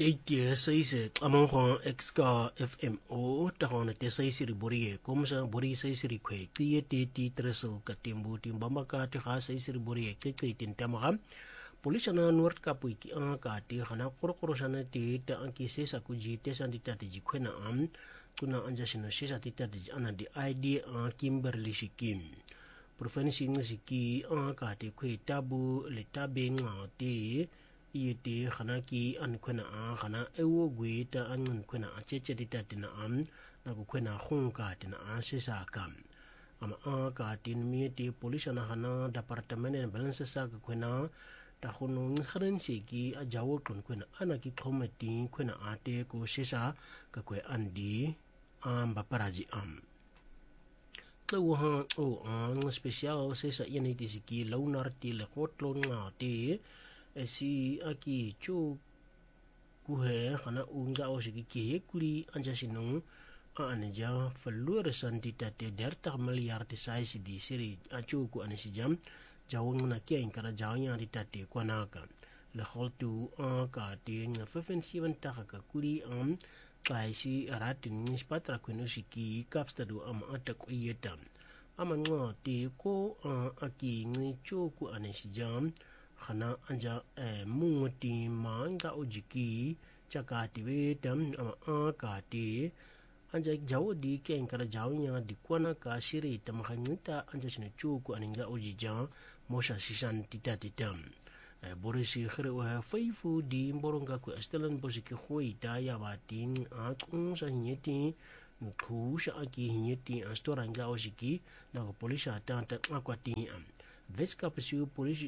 Date saise among exka FMO tahon te saise riborie komsa bori saise rikwe tie te tresel katimbu timbamba ka te ha saise riborie ke tin tamara polisana North Kapui ki ka te hana korokoro sana te ta anki sesa kuji te sandita te jikwena tuna anja sino sesa te ta ana di ID Kimberly Sikim provinsi ngiki ka te kwe tabu le tabe te iete hanaki an kwena hana ewo gwe ta an kwena cheche dita tina na ku kwena khunka tina sesa kam ama ka tin miete polisana hana departamento balance sa ka kwena ta khunu ngrensi ki ajawo kon kwena anaki khomati kwena ate ko sesa ka kwe andi ba paraji tlawa special sesa yeniti siki launar ti le khotlon ngate si aki chu kuhe khana unga o sigi ke kuli anja sinung anja falur santita te derta miliar te size di siri achu ku anisi jam jawun na ke inkara jawnya di tate kwanaka le holtu ka te nga 57 ta ka kuli kai si aratin spatra kunosiki kapstadu atak iyeta amango te ko aki ngi chu ku anisi jam khana anja mungoti manga ojiki chakati wetam ka te anja jawdi ke inkara jawnya dikwana ka shiri tamkhanyita anja sine chuku aninga ojija mosha sisan titatam borisi khre wa faifu di mboronga ku astelan bosiki khoita ya batin akung sa nyeti nukusha aki nyeti astoranga ojiki na polisa tanta akwati veska pesiu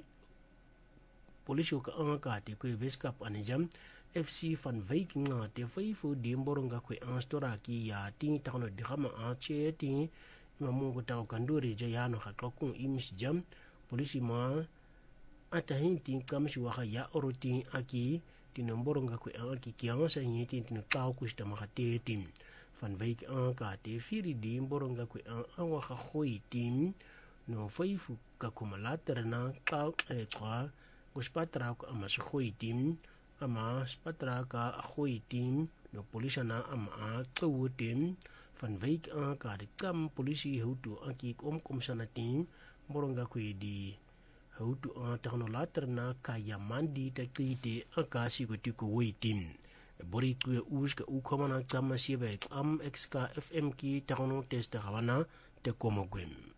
polisi ka te ko veskap anijam FC van Wyk nga te faifu di mboronga ko anstora ki ya tin takono di khama che ti mamungu ta kanduri jayano hakokun imis jam polisi ma atahin tin kamshi wa ya oroti aki tin mboronga ko aki kianga sa yiti tin ka ku sta ma te tin van Wyk ka te firi di mboronga ko anwa kha khoi tin no faifu ka kumalater na ka kwa Guspatra ka ama sikhoitim ama spatra ka akhoitim no polisana ama tawutim van Wyk ka de kam polisi hutu aki kom sanatin moronga ku di hutu technolater na kaya mandi takite akasi ko tiko witim bori ku uska u komana kama sibe exka FM ki techno test hawana te komogwem